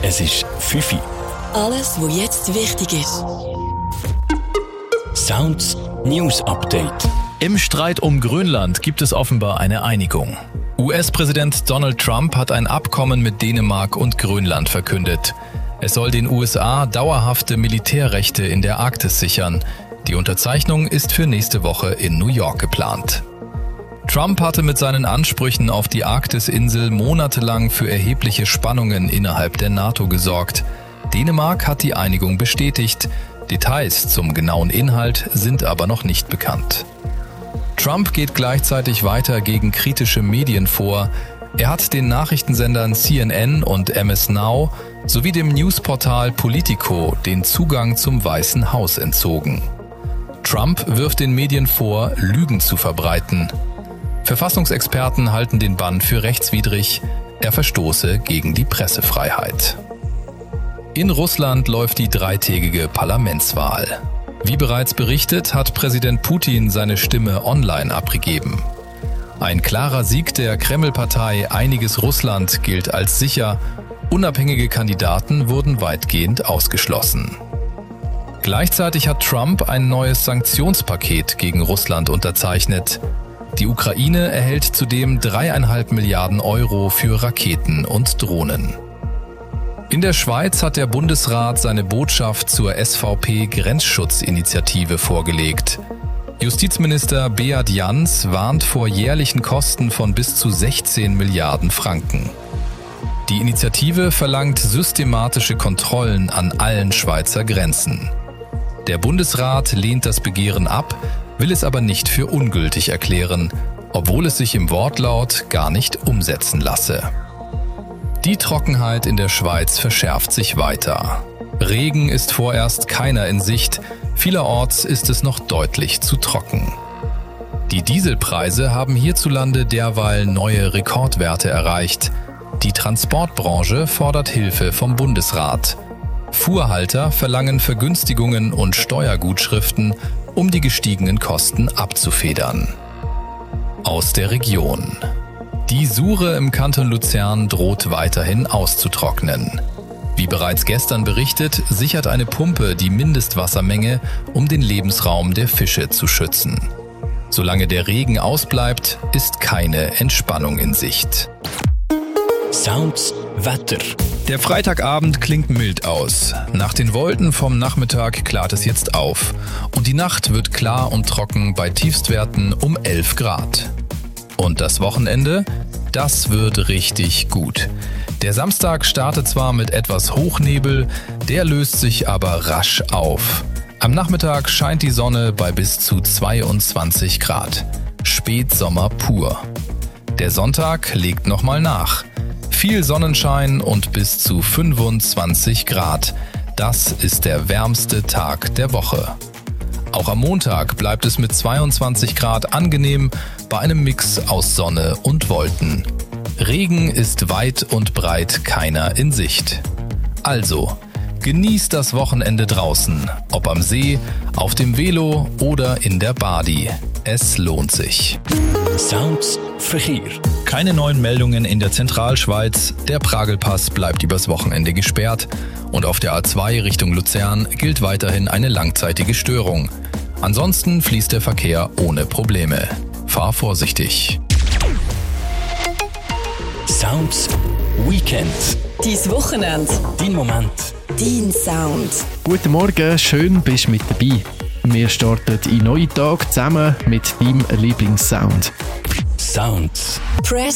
Es ist 5 Uhr. Alles, was jetzt wichtig ist. Sounds News Update. Im Streit um Grönland gibt es offenbar eine Einigung. US-Präsident Donald Trump hat ein Abkommen mit Dänemark und Grönland verkündet. Es soll den USA dauerhafte Militärrechte in der Arktis sichern. Die Unterzeichnung ist für nächste Woche in New York geplant. Trump hatte mit seinen Ansprüchen auf die Arktisinsel monatelang für erhebliche Spannungen innerhalb der NATO gesorgt. Dänemark hat die Einigung bestätigt. Details zum genauen Inhalt sind aber noch nicht bekannt. Trump geht gleichzeitig weiter gegen kritische Medien vor. Er hat den Nachrichtensendern CNN und MS Now sowie dem Newsportal Politico den Zugang zum Weißen Haus entzogen. Trump wirft den Medien vor, Lügen zu verbreiten. Verfassungsexperten halten den Bann für rechtswidrig. Er verstoße gegen die Pressefreiheit. In Russland läuft die dreitägige Parlamentswahl. Wie bereits berichtet, hat Präsident Putin seine Stimme online abgegeben. Ein klarer Sieg der Kreml-Partei Einiges Russland gilt als sicher. Unabhängige Kandidaten wurden weitgehend ausgeschlossen. Gleichzeitig hat Trump ein neues Sanktionspaket gegen Russland unterzeichnet. Die Ukraine erhält zudem 3,5 Milliarden Euro für Raketen und Drohnen. In der Schweiz hat der Bundesrat seine Botschaft zur SVP-Grenzschutzinitiative vorgelegt. Justizminister Beat Jans warnt vor jährlichen Kosten von bis zu 16 Milliarden Franken. Die Initiative verlangt systematische Kontrollen an allen Schweizer Grenzen. Der Bundesrat lehnt das Begehren ab, will es aber nicht für ungültig erklären, obwohl es sich im Wortlaut gar nicht umsetzen lasse. Die Trockenheit in der Schweiz verschärft sich weiter. Regen ist vorerst keiner in Sicht, vielerorts ist es noch deutlich zu trocken. Die Dieselpreise haben hierzulande derweil neue Rekordwerte erreicht. Die Transportbranche fordert Hilfe vom Bundesrat. Fuhrhalter verlangen Vergünstigungen und Steuergutschriften, um die gestiegenen Kosten abzufedern. Aus der Region. Die Sure im Kanton Luzern droht weiterhin auszutrocknen. Wie bereits gestern berichtet, sichert eine Pumpe die Mindestwassermenge, um den Lebensraum der Fische zu schützen. Solange der Regen ausbleibt, ist keine Entspannung in Sicht. Sounds Wetter. Der Freitagabend klingt mild aus. Nach den Wolken vom Nachmittag klart es jetzt auf. Und die Nacht wird klar und trocken bei Tiefstwerten um 11 Grad. Und das Wochenende? Das wird richtig gut. Der Samstag startet zwar mit etwas Hochnebel, der löst sich aber rasch auf. Am Nachmittag scheint die Sonne bei bis zu 22 Grad. Spätsommer pur. Der Sonntag legt nochmal nach. Viel Sonnenschein und bis zu 25 Grad. Das ist der wärmste Tag der Woche. Auch am Montag bleibt es mit 22 Grad angenehm bei einem Mix aus Sonne und Wolken. Regen ist weit und breit keiner in Sicht. Also, genießt das Wochenende draußen, ob am See, auf dem Velo oder in der Badi. Es lohnt sich. Sounds Verkehr. Keine neuen Meldungen in der Zentralschweiz. Der Pragelpass bleibt übers Wochenende gesperrt. Und auf der A2 Richtung Luzern gilt weiterhin eine langzeitige Störung. Ansonsten fließt der Verkehr ohne Probleme. Fahr vorsichtig. Sounds Weekend. Dein Wochenende. Dein Moment. Dein Sound. Guten Morgen, schön bist du mit dabei. Wir starten in neuen Tag zusammen mit deinem Lieblingssound. Sounds. Press